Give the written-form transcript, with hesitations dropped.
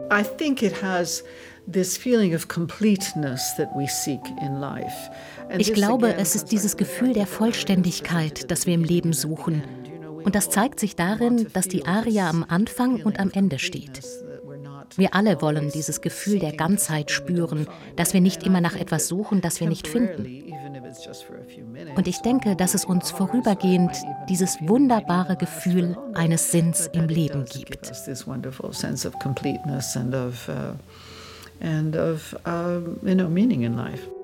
I think it has this feeling of completeness that we seek in life. Ich glaube, es ist dieses Gefühl der Vollständigkeit, das wir im Leben suchen. Und das zeigt sich darin, dass die Aria am Anfang und am Ende steht. Wir alle wollen dieses Gefühl der Ganzheit spüren, dass wir nicht immer nach etwas suchen, das wir nicht finden. Und ich denke, dass es uns vorübergehend dieses wunderbare Gefühl eines Sinns im Leben gibt. And of meaning in life.